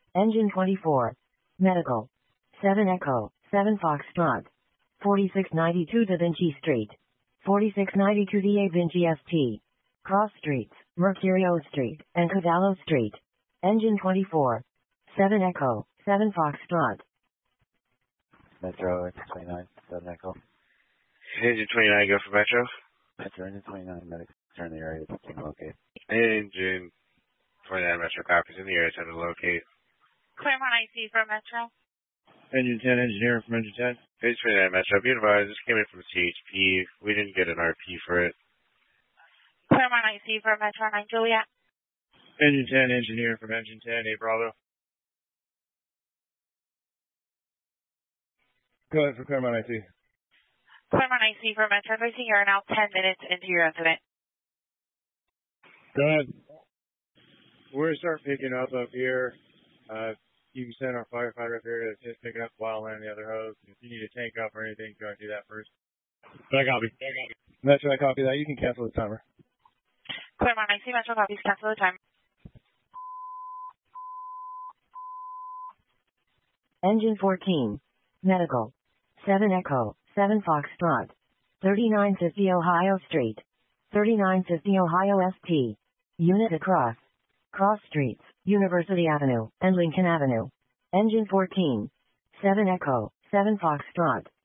Engine 24. Medical. 7 Echo, 7 Foxtrot. 4692 Da Vinci Street. 4692 Da Vinci ST. Cross Streets, Mercurio Street, and Cavallo Street. Engine 24. 7 Echo, 7 Foxtrot. Metro, engine 29, 7 Echo. Engine 29, go for Metro. Metro, engine 29, medic, turn the area to locate. Engine 29, Metro, copies in the area, time to locate. Claremont IC for Metro. Engine 10, engineer from engine 10. Engine 29, Metro, be advised, this came in from CHP. We didn't get an RP for it. Claremont IC for Metro 9 Juliet. Engine 10, engineer from engine 10, A Bravo. Go ahead for Claremont IC. Claremont IC for Metro 13, you're now 10 minutes into your incident. Go ahead. We're going to start picking up here. You can send our firefighter up here to just pick it up while landing the other hose. If you need a tank up or anything, go ahead and do that first. I copy. Metro, I copy that. You can cancel the timer. Claremont IC, Metro copies, cancel the time. Engine 14. Medical. 7 Echo, 7 Foxtrot. 3950 Ohio Street. 3950 Ohio ST. Unit across. Cross Streets, University Avenue, and Lincoln Avenue. Engine 14. 7 Echo, 7 Foxtrot.